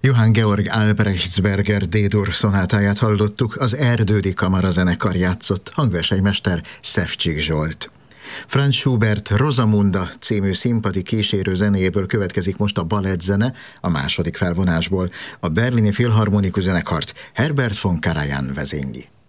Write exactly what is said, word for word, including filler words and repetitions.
Johann Georg Albrechtsberger D-dur szonátáját hallottuk, az Erdődi Kamarazenekar játszott, hangversenymester Szefcsik Zsolt. Franz Schubert Rosamunda című színpadi kísérő zenéjéből következik most a balettzene, a második felvonásból. A Berlini Filharmonikus Zenekart Herbert von Karajan vezényli.